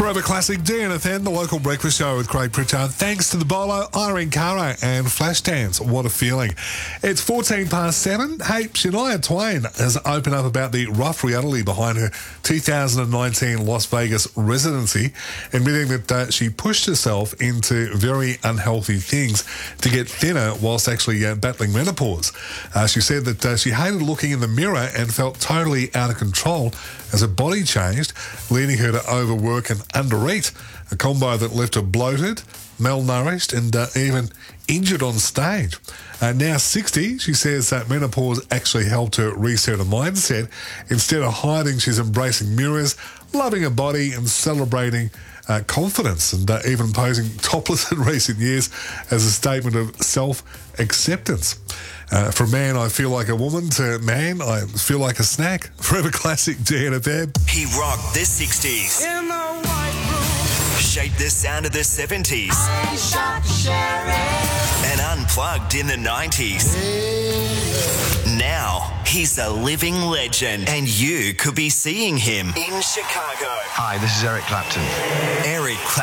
Forever Classic DNFN, the local breakfast show with Craig Pritchard. Thanks to the Bolo, Irene Cara and Flashdance. What a feeling. It's 7:14. Hey, Shania Twain has opened up about the rough reality behind her 2019 Las Vegas residency, admitting that she pushed herself into very unhealthy things to get thinner whilst actually battling menopause. She said that she hated looking in the mirror and felt totally out of control as her body changed, leading her to overwork and undereat, a combo that left her bloated, malnourished and even injured on stage. Now 60, she says that menopause actually helped her reset her mindset. Instead of hiding, she's embracing mirrors, loving her body and celebrating confidence, and even posing topless in recent years as a statement of self-acceptance. From man, I feel like a woman, to man, I feel like a snack. Forever Classic DNFM. He rocked the 60s. In the white room. Shaped the sound of the 70s. I shot sheriff. And unplugged in the 90s. Yeah. Now, he's a living legend, and you could be seeing him in Chicago. Hi, this is Eric Clapton. Eric Clapton.